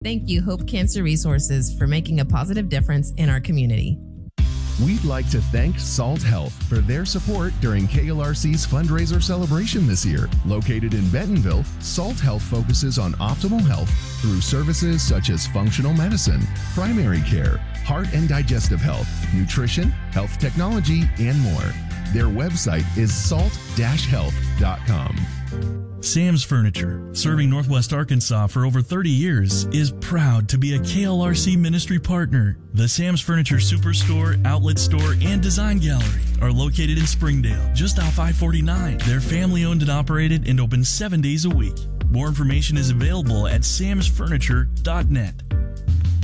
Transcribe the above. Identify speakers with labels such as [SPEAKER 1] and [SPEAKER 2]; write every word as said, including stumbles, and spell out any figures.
[SPEAKER 1] Thank you, Hope Cancer Resources, for making a positive difference in our community.
[SPEAKER 2] We'd like to thank Salt Health for their support during K L R C's fundraiser celebration this year. Located in Bentonville, Salt Health focuses on optimal health through services such as functional medicine, primary care, heart and digestive health, nutrition, health technology, and more. Their website is salt dash health dot com.
[SPEAKER 3] Sam's Furniture, serving Northwest Arkansas for over thirty years, is proud to be a K L R C ministry partner. The Sam's Furniture Superstore, Outlet Store, and Design Gallery are located in Springdale, just off I forty-nine. They're family owned and operated and open seven days a week. More information is available at sams furniture dot net.